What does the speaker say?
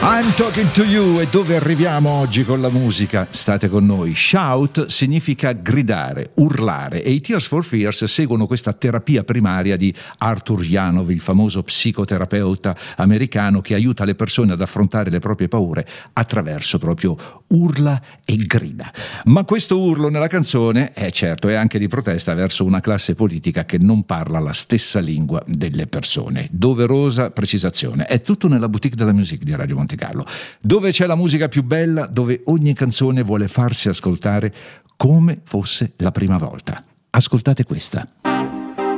I'm Talking to You. E dove arriviamo oggi con la musica? State con noi. Shout significa gridare, urlare, e i Tears for Fears seguono questa terapia primaria di Arthur Janov, il famoso psicoterapeuta americano che aiuta le persone ad affrontare le proprie paure attraverso proprio urla e grida. Ma questo urlo nella canzone, certo, è anche di protesta verso una classe politica che non parla la stessa lingua delle persone. Doverosa precisazione. È tutto nella boutique della musique di Radio Monte Carlo, dove c'è la musica più bella, dove ogni canzone vuole farsi ascoltare come fosse la prima volta. Ascoltate questa.